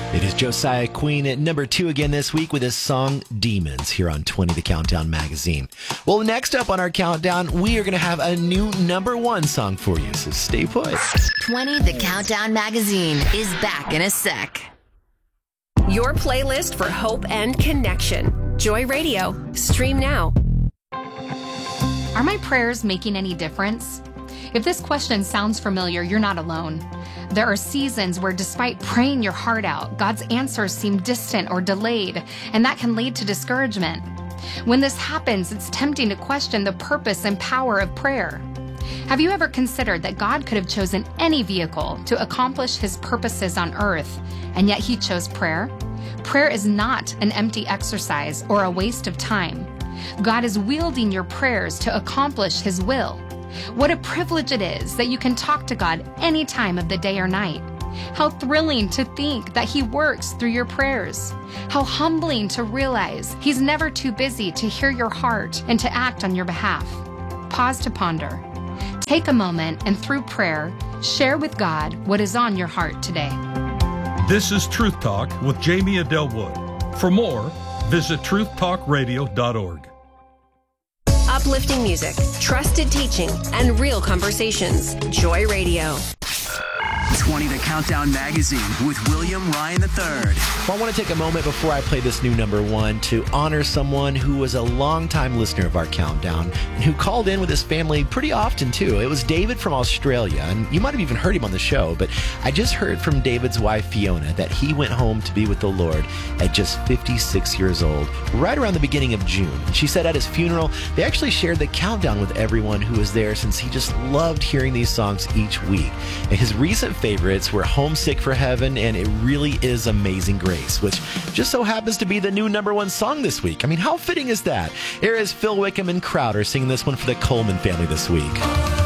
It is Josiah Queen at number 2 again this week with his song Demons here on 20 The Countdown magazine. Well, next up on our countdown, we are going to have a new number 1 song for you, so stay put. 20 The Countdown magazine is back in a sec. Your playlist for hope and connection. Joy Radio. Stream now. Are my prayers making any difference? If this question sounds familiar, you're not alone. There are seasons where despite praying your heart out, God's answers seem distant or delayed, and that can lead to discouragement. When this happens, it's tempting to question the purpose and power of prayer. Have you ever considered that God could have chosen any vehicle to accomplish his purposes on earth, and yet he chose prayer? Prayer is not an empty exercise or a waste of time. God is wielding your prayers to accomplish his will. What a privilege it is that you can talk to God any time of the day or night. How thrilling to think that he works through your prayers. How humbling to realize he's never too busy to hear your heart and to act on your behalf. Pause to ponder. Take a moment and through prayer, share with God what is on your heart today. This is Truth Talk with Jamie Adelwood. For more, visit truthtalkradio.org. Uplifting music, trusted teaching, and real conversations. Joy Radio. 20 The Countdown magazine with William Ryan III. Well, I want to take a moment before I play this new number 1 to honor someone who was a longtime listener of our countdown and who called in with his family pretty often, too. It was David from Australia, and you might have even heard him on the show, but I just heard from David's wife, Fiona, that he went home to be with the Lord at just 56 years old, right around the beginning of June. And she said at his funeral, they actually shared the countdown with everyone who was there since he just loved hearing these songs each week. And his recent favorites were Homesick for Heaven and It Really Is Amazing Grace, which just so happens to be the new number 1 song this week. I mean, how fitting is that? Here is Phil Wickham and Crowder singing this one for the Coleman family this week.